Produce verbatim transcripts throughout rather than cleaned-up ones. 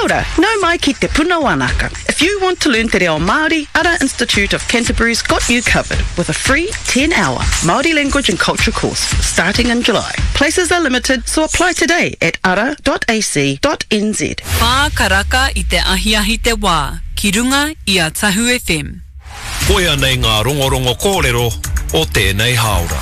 ora, nau mai ki te puna wānaka. If you want to learn te reo Māori, Ara Institute of Canterbury's got you covered with a free ten-hour Māori language and culture course starting in July. Places are limited, so apply today at ara dot a c dot n z. Pā karaka i te ahiahi te wā, ki runga i a Tahu F M. Koia nei ngā rongorongo kōrero o tēnei haora.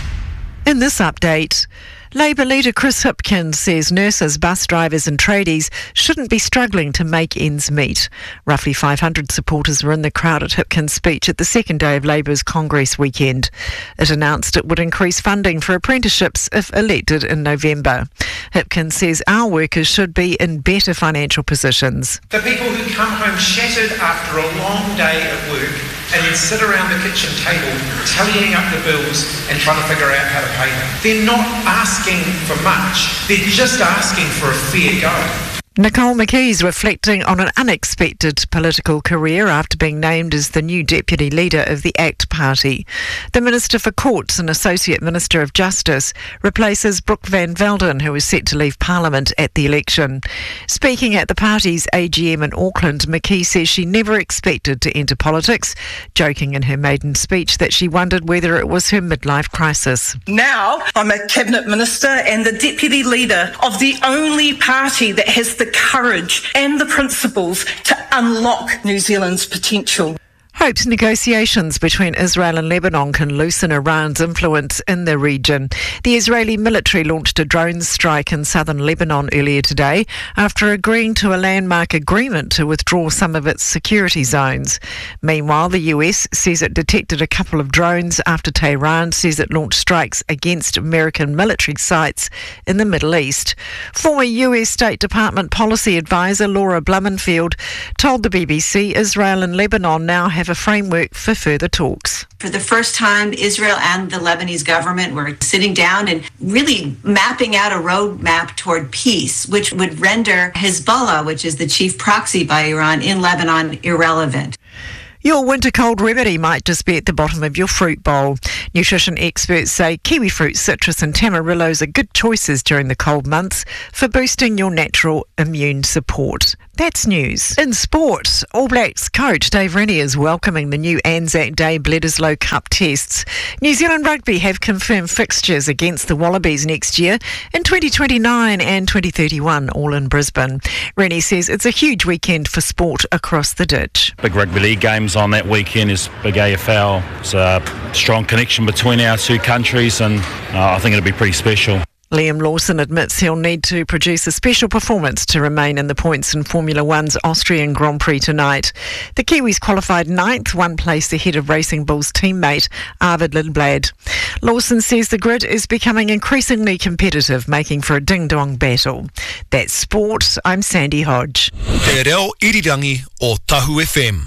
In this update, Labour leader Chris Hipkins says nurses, bus drivers and tradies shouldn't be struggling to make ends meet. Roughly five hundred supporters were in the crowd at Hipkins' speech at the second day of Labour's Congress weekend. It announced it would increase funding for apprenticeships if elected in November. Hipkins says our workers should be in better financial positions. The people who come home shattered after a long day at work and then sit around the kitchen table tallying up the bills and trying to figure out how to pay them. They're not asking for much, they're just asking for a fair go. Nicole McKee's reflecting on an unexpected political career after being named as the new deputy leader of the ACT Party. The Minister for Courts and Associate Minister of Justice replaces Brooke Van Velden, who was set to leave Parliament at the election. Speaking at the party's A G M in Auckland, McKee says she never expected to enter politics, joking in her maiden speech that she wondered whether it was her midlife crisis. Now I'm a Cabinet Minister and the deputy leader of the only party that has the the courage and the principles to unlock New Zealand's potential. Hopes negotiations between Israel and Lebanon can loosen Iran's influence in the region. The Israeli military launched a drone strike in southern Lebanon earlier today after agreeing to a landmark agreement to withdraw some of its security zones. Meanwhile, the U S says it detected a couple of drones after Tehran says it launched strikes against American military sites in the Middle East. Former U S State Department policy advisor Laura Blumenfield told the B B C Israel and Lebanon now have a framework for further talks. For the first time, Israel and the Lebanese government were sitting down and really mapping out a roadmap toward peace, which would render Hezbollah, which is the chief proxy by Iran in Lebanon, irrelevant. Your winter cold remedy might just be at the bottom of your fruit bowl. Nutrition experts say kiwi fruit, citrus and tamarillos are good choices during the cold months for boosting your natural immune support. That's news. In sport, All Blacks coach Dave Rennie is welcoming the new Anzac Day Bledisloe Cup tests. New Zealand Rugby have confirmed fixtures against the Wallabies next year in twenty twenty-nine and twenty thirty-one, all in Brisbane. Rennie says it's a huge weekend for sport across the ditch. Big rugby league games on that weekend is big A F L. It's a strong connection between our two countries and uh, I think it'll be pretty special. Liam Lawson admits he'll need to produce a special performance to remain in the points in Formula One's Austrian Grand Prix tonight. The Kiwis qualified ninth, one place ahead of Racing Bull's teammate Arvid Lindblad. Lawson says the grid is becoming increasingly competitive, making for a ding-dong battle. That's sport. I'm Sandy Hodge. Te reo irirangi o Tahu F M.